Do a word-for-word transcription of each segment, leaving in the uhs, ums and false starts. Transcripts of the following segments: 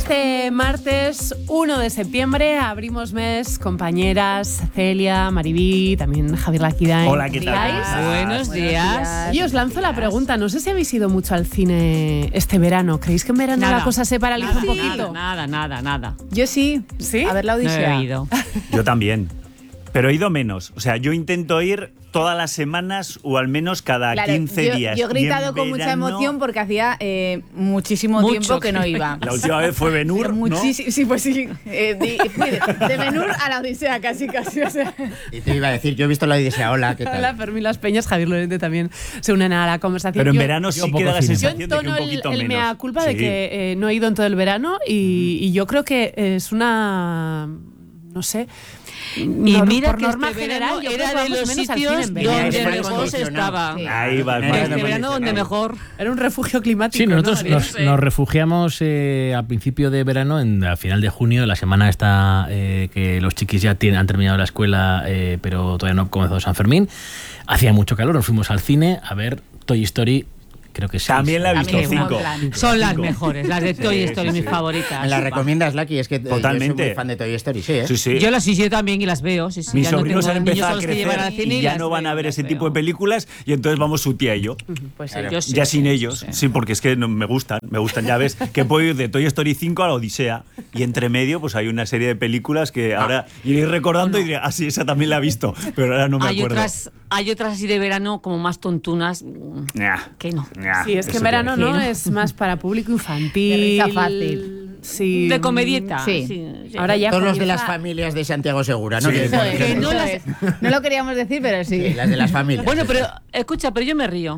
este martes uno de septiembre abrimos mes, compañeras Celia, Maribí, también Javier Laquidain. Hola, ¿qué tal? Buenos días. Y os lanzo la pregunta, no sé si habéis ido mucho al cine este verano. ¿Creéis que en verano Nada. la cosa se paraliza Nada, un poquito? Nada, nada, nada. Yo sí. ¿Sí? A ver la No Odisea. he ido. Yo también. Pero he ido menos. O sea, yo intento ir todas las semanas o al menos cada Claro, quince yo, días. Yo he gritado Y en con mucha verano, emoción porque hacía eh, muchísimo Mucho tiempo que no que- iba. La última vez fue Ben-Hur, ¿no? Muchísimo, sí, pues sí. Eh, de, de, de Ben-Hur a la Odisea, casi, casi. O sea. Y te iba a decir, yo he visto la Odisea, hola, ¿qué tal? Hola, Fermín Las Peñas, Javier Lorente también se unen a la conversación. Pero en Yo- verano yo sí poco queda la cine. Yo sensación de que un entono el, poquito el menos. mea culpa de Sí. que eh, no he ido en todo el verano y, y yo creo que es una, no sé, Y nor- mira por que norma este general verano yo creo era que de vamos los menos al cine sitios en verano. donde Era mejor se descondicionado. estaba. Sí. Ahí va, Era va. Este de verano donde mejor. Era un refugio climático. Sí, nosotros ¿no? nos, Sí. nos refugiamos eh, a principio de verano, en, a final de junio, la semana esta eh, que los chiquis ya tienen, han terminado la escuela, eh, pero todavía no ha comenzado San Fermín. Hacía mucho calor, nos fuimos al cine a ver Toy Story, creo que sí. También la he visto, También es un cinco. plan. Son las Cinco. mejores, las de Toy Sí, Story, sí, mis sí. favoritas. ¿Me la recomiendas, Lucky? Es que eh, yo soy Totalmente. muy fan de Toy Story, sí, ¿eh? Sí, sí. Yo las sí, yo también y las veo. Sí, sí, Mis ya no sobrinos tengo han niños empezado a los que llevan crecer al cine y ya las no van veo, a ver las ese tipo de veo. películas y entonces vamos su tía y yo. Pues Claro. yo sí. Ya sin ellos, sí, porque es que no, me gustan, me gustan, ya ves, que puedo ir de Toy Story cinco a la Odisea y entre medio pues hay una serie de películas que ahora iré recordando y diré, ah sí, esa también la he visto, pero ahora no me Hay acuerdo. otras, hay otras así de verano como más tontunas mm, Nah, que no. nah, Sí, es que eso en verano te no ¿no? es más para público infantil. De risa fácil. Sí. De comedieta. Sí. sí, sí. Ahora ya Todos los de comienza- las familias de Santiago Segura, ¿no? Sí, Que- eso que- es. que- Que no Eso las- es. No lo queríamos decir, pero sí. sí, las de las familias. Bueno, sí, pero sí. escucha, pero yo me río.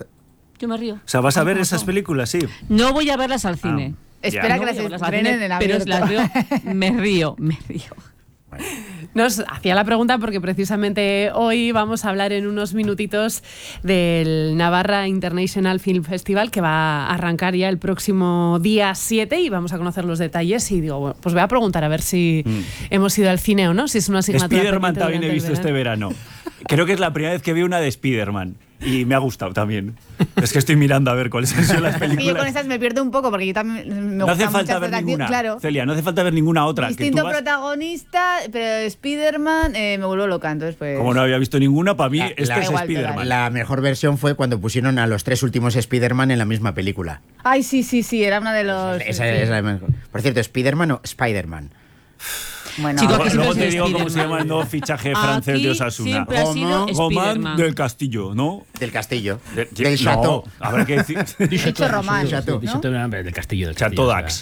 Yo me río. O sea, ¿vas a ver esas películas? Sí. No voy a verlas al cine. Espera No que voy las a verlas al estrenen cine, en pero abierto. las veo, me río, me río. Nos hacía la pregunta porque precisamente hoy vamos a hablar en unos minutitos del Navarra International Film Festival que va a arrancar ya el próximo día siete y vamos a conocer los detalles y digo, bueno, pues voy a preguntar a ver si Mm. hemos ido al cine o no, si es una asignatura Spider-Man pendiente también he durante el visto este verano. verano. Creo que es la primera vez que vi una de Spider-Man y me ha gustado también. Es que estoy mirando a ver cuáles han sido las Y yo con películas. estas me pierdo un poco porque yo también me No hace gustan falta muchas ver de acción, ninguna. claro. Celia, no hace falta ver ninguna otra. que Distinto tú vas- protagonista, pero Spider-Man eh, me vuelvo loca, entonces pues... Como no había visto ninguna, para mí La- este la- es igual, Spider-Man. La mejor versión fue cuando pusieron a los tres últimos Spider-Man en la misma película. Ay, sí, sí, sí, era una de los... Esa sí. es la mejor. Por cierto, ¿Spider-Man o Spider-Man? Bueno, Chicos, Luego, que siempre luego es te digo cómo se Spider-Man. llama el nuevo fichaje francés Aquí de Osasuna. siempre ha sido Román Román Spider-Man. del Castillo, ¿no? Del castillo. De- del no, Chateau. habrá que decir. Dicho Román, Chateau. ¿no? Del castillo. Del Chateau castillo, d'Ax.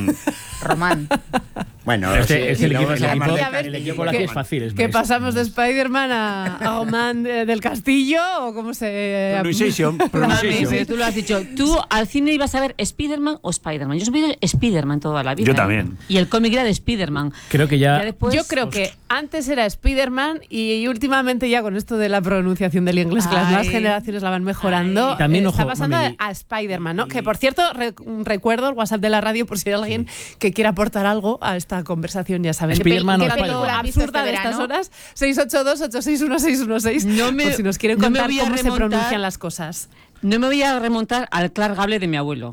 Román. Bueno, Este sí, es sí, el luego equipo, se el llama equipo, del- ver, el del equipo equipo aquí que- es fácil. Es ¿Que es- pasamos de Spider-Man a, a Román de- del Castillo o cómo se...? Pronunciation. Mami, pronunciation. pero tú lo has dicho. Tú al cine ibas a ver Spider-Man o Spider-Man. Yo siempre he visto Spider-Man toda la vida. Yo ¿eh? también. Y el cómic era de Spider-Man. Creo que ya... Ya después- Yo creo que antes era Spider-Man y últimamente ya con esto de la pronunciación del inglés, que las Ay. nuevas generaciones la van mejorando, Ay. También, eh, está ojo, pasando mami. a Spider-Man, ¿no? Que por cierto, re- recuerdo el WhatsApp de la radio por si hay alguien que quiera aportar algo a esta conversación, ya saben. Spider-Man ¿Qué o pel- Spider-Man? película ¿Has visto absurda este de estas verano? horas? seis ocho dos, ocho seis uno, seis uno seis No me- por si nos quieren no me contar voy a cómo se remontar. pronuncian las cosas. No me voy a remontar al Clark Gable de mi abuelo.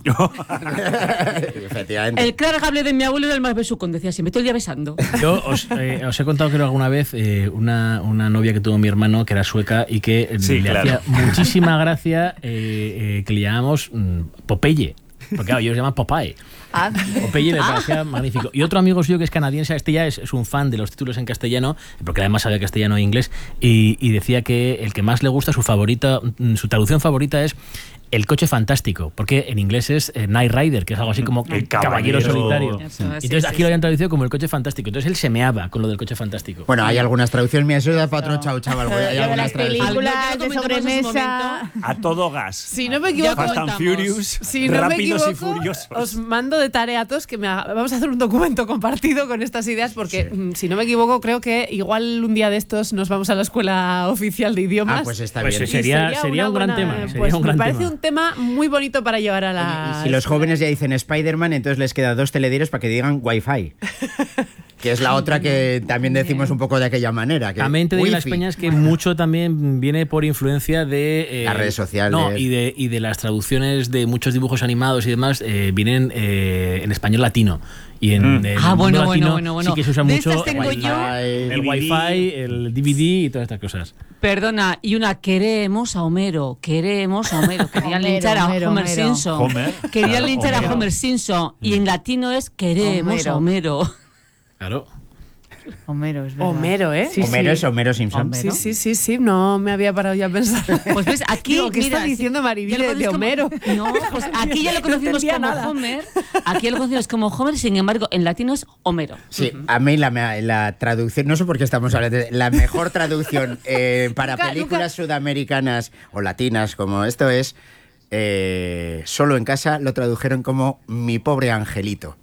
Efectivamente. El Clark Gable de mi abuelo era el más besucón, decía siempre, todo el día besando. Yo os, eh, os he contado, creo, alguna vez eh, una, una novia que tuvo mi hermano que era sueca y que eh, Sí, le claro. hacía muchísima gracia eh, eh, que le llamamos mm, Popeye. Porque claro, ellos llaman Popeye. Ah, Popeye me parecía magnífico. Y otro amigo suyo que es canadiense, este ya es, es un fan de los títulos en castellano, porque además sabía castellano e inglés, y, y decía que el que más le gusta, su favorita, mm, su traducción favorita es El coche fantástico, porque en inglés es eh, Knight Rider, que es algo así como El el caballero, caballero. solitario. Eso, sí, Entonces sí, aquí sí. lo habían traducido como el coche fantástico. Entonces él se meaba con lo del coche fantástico. Bueno, hay algunas traducciones. Mira, eso da para otro chau chaval. Lo de Hay las algunas traducciones. películas Algo de que ya lo comentamos en su sobremesa. A todo gas. Si no me equivoco, Fast and contamos. Furious. Si no me rápidos y equivoco, furiosos. os mando de tarea a todos que me haga- vamos a hacer un documento compartido con estas ideas porque, mm, si no me equivoco, creo que igual un día de estos nos vamos a la escuela oficial de idiomas. Ah, pues está Pues bien. ese- sería- Y sería una un gran buena- tema, sería pues un me gran parece tema. un tema muy bonito para llevar a la... Y si los jóvenes ya dicen Spider-Man, entonces les queda dos telediarios para que digan Wi-Fi. que es la otra que también decimos un poco de aquella manera. Que también te digo wifi. las peñas que mucho también viene por influencia de... Eh, las redes sociales. No, y de, y de las traducciones de muchos dibujos animados y demás, eh, vienen eh, en español latino. Y en Mm. el Ah, mundo bueno, latino bueno, bueno, bueno. sí que se usa De mucho estas tengo el, yo. el wifi, el D V D y todas estas cosas. Perdona, y una queremos a Homero, queremos a Homero. Querían Homero, linchar a Homero, Homer Homero. Simpson. Homer, Querían claro, linchar a Homero. Homer Simpson. Y en latino es queremos a Homero. Claro. Homero, es verdad. Homero, ¿eh? Sí, Homero sí. es Homero Simpson. Homero. Sí, sí, sí, sí, no me había parado ya a pensar. Pues ves, aquí. Digo, ¿qué mira, está diciendo sí, Mariby ya lo de- de conocéis como- Homero? No, pues aquí ya lo No conocimos entendía como nada. Homer. Aquí ya lo conocimos como Homer, sin embargo, en latino es Homero. Sí, a mí la, me- la traducción, no sé por qué estamos hablando de la mejor traducción eh, para Nunca- películas sudamericanas o latinas como esto es eh, Solo en casa, lo tradujeron como Mi pobre angelito.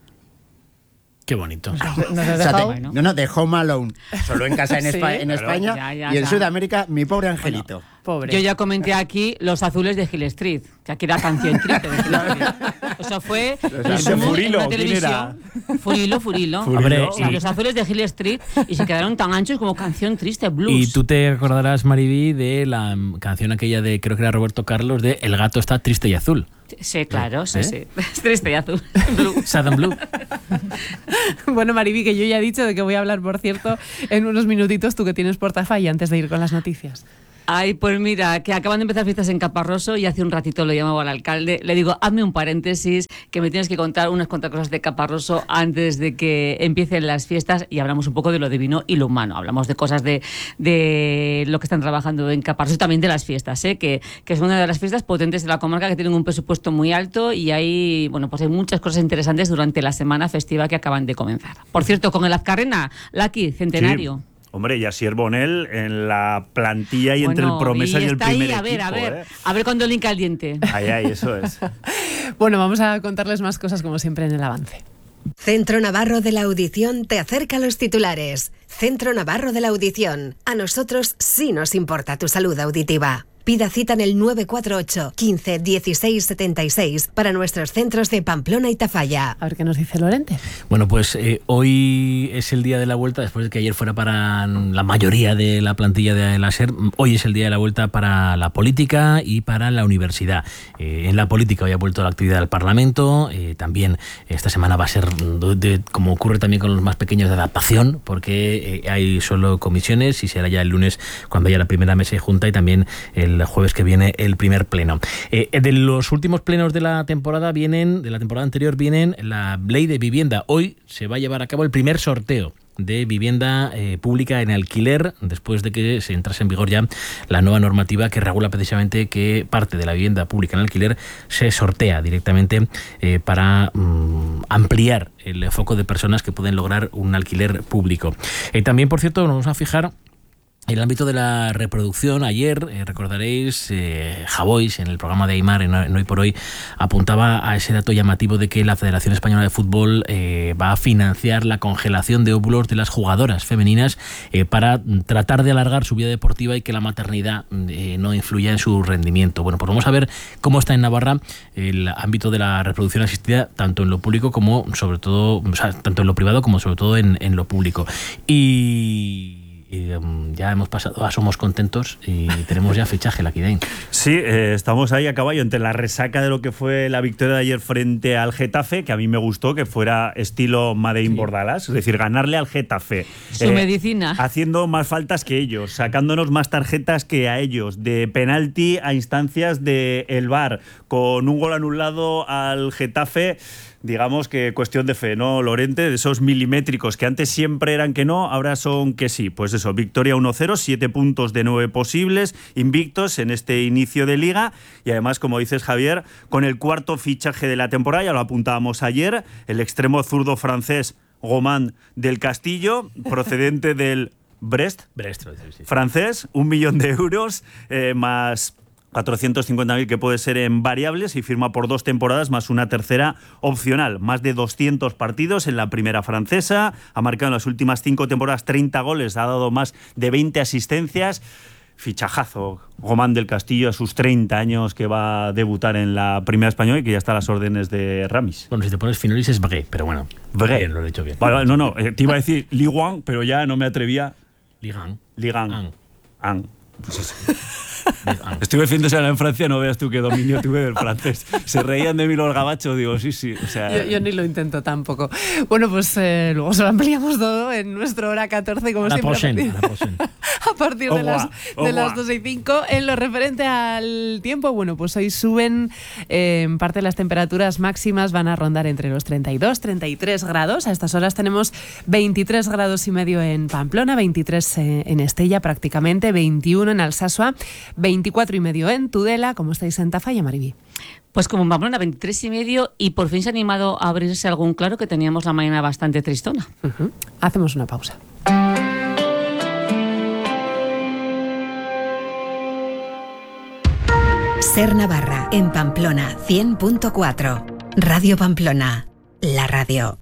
Qué bonito. Nos has O sea, dejado. de- no, no, de Home Alone. Solo en casa en, Sí, Espa- en claro. España Ya, ya, y en ya. Sudamérica, Mi pobre angelito. Pobre. Yo ya comenté aquí Los azules de Hill Street, que aquí era canción triste de Hill Street. Eso fue el Ese sumo en Furilo, una ¿quién televisión. Furilo, Furilo. Hombre, O sea, y- Los azules de Hill Street y se quedaron tan anchos como canción triste, blues. Y tú te acordarás, Mariby, de la mm, canción aquella de, creo que era Roberto Carlos, de El gato está triste y azul. Sí, claro, sí, ¿Eh? sí. Es triste y azul. Blue. Sad and Blue. Bueno, Mariby, que yo ya he dicho de que voy a hablar, por cierto, en unos minutitos, tú que tienes portafolio, antes de ir con las noticias. Ay, pues mira, que acaban de empezar fiestas en Caparroso y hace un ratito lo llamaba al alcalde. Le digo, hazme un paréntesis, que me tienes que contar unas cuantas cosas de Caparroso antes de que empiecen las fiestas y hablamos un poco de lo divino y lo humano. Hablamos de cosas de, de lo que están trabajando en Caparroso y también de las fiestas, ¿eh? que, que es una de las fiestas potentes de la comarca que tienen un presupuesto muy alto y hay, bueno, pues hay muchas cosas interesantes durante la semana festiva que acaban de comenzar. Por cierto, con el Azcarrena, Lucky, centenario. Sí. Hombre, y Asier Bonel en la plantilla y entre el Bueno, promesa y, el está primer ahí, a ver, equipo. a ver, ¿eh? a ver cuándo linka el diente. Ay, ay, eso es. Bueno, vamos a contarles más cosas como siempre en el avance. Centro Navarro de la Audición te acerca a los titulares. Centro Navarro de la Audición. A nosotros sí nos importa tu salud auditiva. Pida cita en el nueve cuatro ocho, quince, dieciséis, setenta y seis para nuestros centros de Pamplona y Tafalla. A ver qué nos dice Lorente. Bueno, pues eh, hoy es el día de la vuelta, después de que ayer fuera para la mayoría de la plantilla de la SER, hoy es el día de la vuelta para la política y para la universidad. Eh, en la política hoy ha vuelto la actividad del Parlamento, eh, también esta semana va a ser, de, de, como ocurre también con los más pequeños, de adaptación, porque eh, hay solo comisiones y será ya el lunes cuando haya la primera mesa de junta y también el el jueves que viene el primer pleno. Eh, de los últimos plenos de la temporada vienen, de la temporada anterior vienen la ley de vivienda. Hoy se va a llevar a cabo el primer sorteo de vivienda eh, pública en alquiler después de que se entrase en vigor ya la nueva normativa que regula precisamente que parte de la vivienda pública en alquiler se sortea directamente eh, para mm, ampliar el foco de personas que pueden lograr un alquiler público. Eh, también, por cierto, nos vamos a fijar en el ámbito de la reproducción. Ayer, eh, recordaréis, eh, Javois, en el programa de Aimar, en, en Hoy por Hoy, apuntaba a ese dato llamativo de que la Federación Española de Fútbol eh, va a financiar la congelación de óvulos de las jugadoras femeninas eh, para tratar de alargar su vida deportiva y que la maternidad eh, no influya en su rendimiento. Bueno, pues vamos a ver cómo está en Navarra el ámbito de la reproducción asistida, tanto en lo público como, sobre todo, o sea, tanto en lo privado como sobre todo en, en lo público. Y... Y, um, ya hemos pasado a Somos Contentos y tenemos ya fichaje, Lucky Dane. Sí, eh, estamos ahí a caballo entre la resaca de lo que fue la victoria de ayer frente al Getafe, que a mí me gustó, que fuera estilo Made in Sí. Bordalas, es decir, ganarle al Getafe. Su medicina. Haciendo más faltas que ellos, sacándonos más tarjetas que a ellos, de penalti a instancias del V A R, con un gol anulado al Getafe. Digamos que cuestión de fe, ¿no, Lorente? De esos milimétricos que antes siempre eran que no, ahora son que sí. Pues eso, victoria uno cero, siete puntos de nueve posibles, invictos en este inicio de liga. Y además, como dices, Javier, con el cuarto fichaje de la temporada, ya lo apuntábamos ayer, el extremo zurdo francés Romain del Castillo, procedente del Brest, Brest, sí. francés, un millón de euros, eh, más cuatrocientos cincuenta mil que puede ser en variables y firma por dos temporadas más una tercera opcional. Más de doscientos partidos en la primera francesa, ha marcado en las últimas cinco temporadas treinta goles, ha dado más de veinte asistencias. fichajazo. Román del Castillo, a sus treinta años, que va a debutar en la Primera Española y que ya está a las órdenes de Ramis. Bueno, si te pones Finolis es Bré, pero bueno. Bré. Bien, lo he dicho bien. Vale, no, no, te iba a decir Ligue, pero ya no me atrevía. Ligan. Ligan. An. An. Pues eso. Estuve fin de semana en Francia, no veas tú qué dominio tuve del francés. Se reían de mí los gabachos, digo, sí, sí. O sea, yo, yo ni lo intento tampoco. Bueno, pues eh, luego se lo ampliamos todo en nuestro hora catorce, como la siempre. Prochaine, a partir, a partir de, las, de las dos y cinco. En lo referente al tiempo, bueno, pues hoy suben eh, en parte las temperaturas máximas, van a rondar entre los treinta y dos, treinta y tres grados. A estas horas tenemos veintitrés grados y medio en Pamplona, veintitrés eh, en Estella prácticamente, veintiuno en Alsasua, veinticuatro y medio en Tudela. ¿Cómo estáis en Tafalla, Mariví? Pues como en Pamplona, veintitrés y medio, y por fin se ha animado a abrirse algún claro, que teníamos la mañana bastante tristona. Uh-huh. Hacemos una pausa. Ser Navarra, en Pamplona, cien punto cuatro. Radio Pamplona, la radio.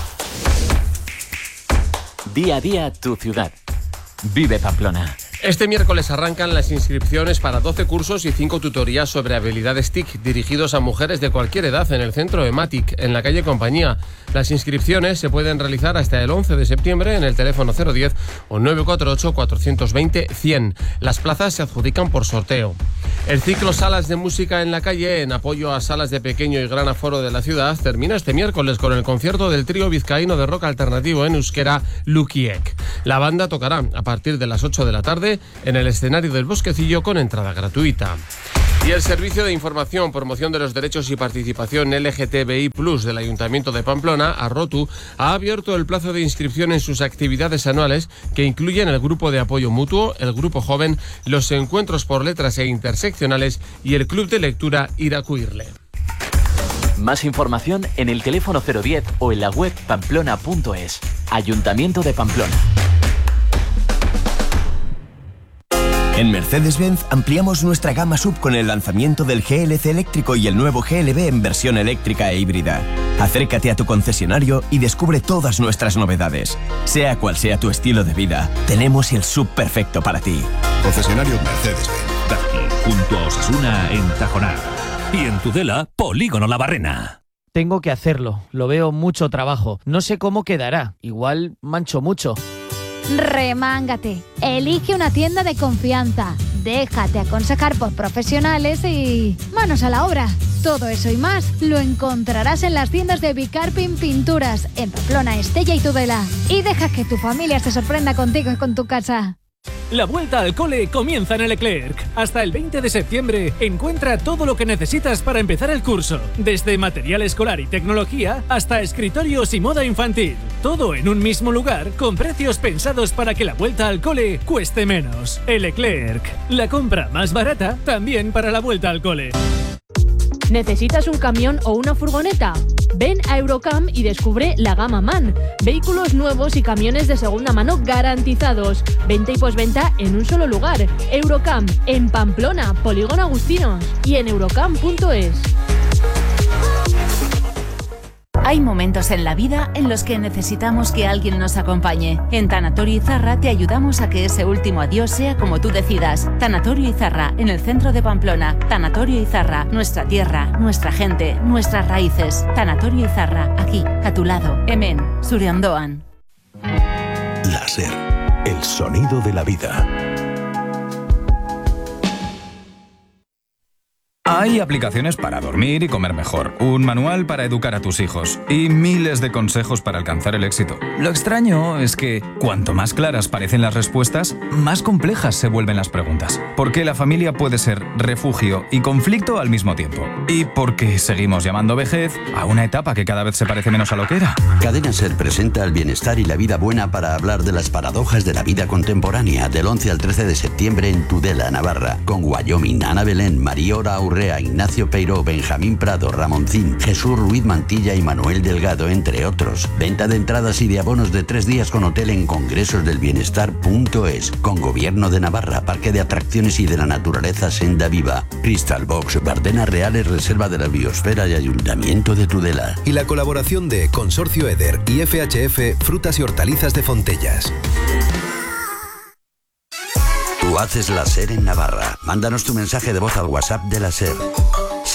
Día a día, tu ciudad. Vive Pamplona. Este miércoles arrancan las inscripciones para doce cursos y cinco tutorías sobre habilidades T I C dirigidos a mujeres de cualquier edad en el centro de Matic, en la calle Compañía. Las inscripciones se pueden realizar hasta el once de septiembre en el teléfono cero diez o nueve cuatro ocho, cuatro dos cero, cien. Las plazas se adjudican por sorteo. El ciclo Salas de Música en la Calle, en apoyo a salas de pequeño y gran aforo de la ciudad, termina este miércoles con el concierto del trío vizcaíno de rock alternativo en euskera Lukiek. La banda tocará a partir de las ocho de la tarde en el escenario del Bosquecillo con entrada gratuita. Y el Servicio de Información, Promoción de los Derechos y Participación L G T B I plus del Ayuntamiento de Pamplona, Arrotu, ha abierto el plazo de inscripción en sus actividades anuales, que incluyen el grupo de apoyo mutuo, el grupo joven, los encuentros por letras e interseccionales y el club de lectura Iracuirle. Más información en el teléfono cero diez o en la web pamplona punto es. Ayuntamiento de Pamplona. En Mercedes-Benz ampliamos nuestra gama sub con el lanzamiento del G L C eléctrico y el nuevo G L B en versión eléctrica e híbrida. Acércate a tu concesionario y descubre todas nuestras novedades. Sea cual sea tu estilo de vida, tenemos el sub perfecto para ti. Concesionario Mercedes-Benz. Darty, junto a Osasuna en Tajonar. Y en Tudela, Polígono La Barrena. Tengo que hacerlo. Lo veo mucho trabajo. No sé cómo quedará. Igual mancho mucho. Remángate. Elige una tienda de confianza. Déjate aconsejar por profesionales y manos a la obra. Todo eso y más lo encontrarás en las tiendas de Bicarpin Pinturas en Pamplona, Estella y Tudela. Y deja que tu familia se sorprenda contigo y con tu casa. La vuelta al cole comienza en el Leclerc. Hasta el veinte de septiembre encuentra todo lo que necesitas para empezar el curso. Desde material escolar y tecnología hasta escritorios y moda infantil. Todo en un mismo lugar con precios pensados para que la vuelta al cole cueste menos. El Leclerc. La compra más barata también para la vuelta al cole. ¿Necesitas un camión o una furgoneta? Ven a Eurocam y descubre la gama MAN. Vehículos nuevos y camiones de segunda mano garantizados. Venta y posventa en un solo lugar. Eurocam, en Pamplona, Polígono Agustinos y en eurocam punto es. Hay momentos en la vida en los que necesitamos que alguien nos acompañe. En Tanatorio Izarra te ayudamos a que ese último adiós sea como tú decidas. Tanatorio Izarra, en el centro de Pamplona. Tanatorio Izarra, nuestra tierra, nuestra gente, nuestras raíces. Tanatorio Izarra, aquí, a tu lado. Hemen, zure ondoan. Láser, el sonido de la vida. Hay aplicaciones para dormir y comer mejor, un manual para educar a tus hijos y miles de consejos para alcanzar el éxito. Lo extraño es que cuanto más claras parecen las respuestas, más complejas se vuelven las preguntas. ¿Por qué la familia puede ser refugio y conflicto al mismo tiempo? ¿Y por qué seguimos llamando vejez a una etapa que cada vez se parece menos a lo que era? Cadena Ser presenta el bienestar y la vida buena para hablar de las paradojas de la vida contemporánea del once al trece de septiembre en Tudela, Navarra, con Wyoming, Ana Belén, Mariora Aurrea, Ignacio Peiró, Benjamín Prado, Ramoncín, Jesús Ruiz Mantilla y Manuel Delgado, entre otros. Venta de entradas y de abonos de tres días con hotel en congresosdelbienestar punto es, con Gobierno de Navarra, Parque de Atracciones y de la Naturaleza Senda Viva, Crystal Box, Bardenas Reales, Reserva de la Biosfera y Ayuntamiento de Tudela. Y la colaboración de Consorcio Eder y F H F Frutas y Hortalizas de Fontellas. Tu Tú haces la SER en Navarra. Mándanos tu mensaje de voz al WhatsApp de la SER.